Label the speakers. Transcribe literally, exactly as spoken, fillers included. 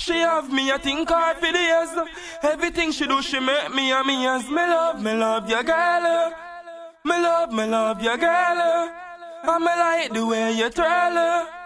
Speaker 1: she have me, I think her for the years. Everything she do, she make me and me as me love, me love your girl. Me love, me love your girl. And me like the way you twirl.